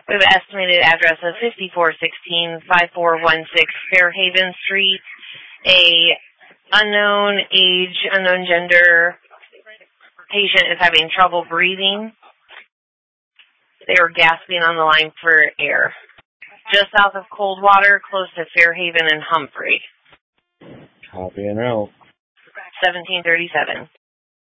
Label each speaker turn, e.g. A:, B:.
A: We have an estimated address of 5416-5416 Fairhaven Street. A unknown age, unknown gender patient is having trouble breathing. They were gasping on the line for air. Just south of Coldwater, close to Fairhaven and Humphrey.
B: Copy and out.
A: 1737.